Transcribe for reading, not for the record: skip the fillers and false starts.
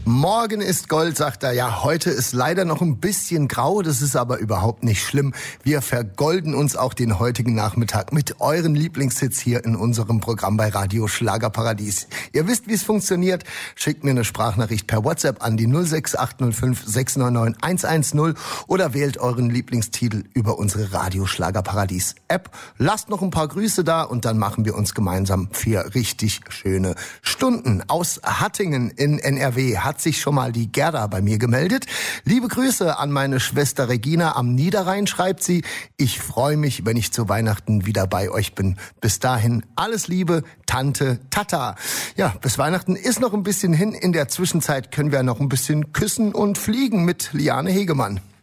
Morgen ist Gold, sagt er. Ja, heute ist leider noch ein bisschen grau, das ist aber überhaupt nicht schlimm. Wir vergolden uns auch den heutigen Nachmittag mit euren Lieblingshits hier in unserem Programm bei Radio Schlagerparadies. Ihr wisst, wie es funktioniert. Schickt mir eine Sprachnachricht per WhatsApp an die 06805 699 110 oder wählt euren Lieblingstitel über unsere Radio Schlagerparadies App. Lasst noch ein paar Grüße da und dann machen wir uns gemeinsam 4 richtig schöne Stunden. Aus Hattingen in NRW hat sich schon mal die Gerda bei mir gemeldet. Liebe Grüße an meine Schwester Regina am Niederrhein, schreibt sie. Ich freue mich, wenn ich zu Weihnachten wieder bei euch bin. Bis dahin alles Liebe, Tante Tata. Ja, bis Weihnachten ist noch ein bisschen hin. In der Zwischenzeit können wir noch ein bisschen küssen und fliegen mit Liane Hegemann.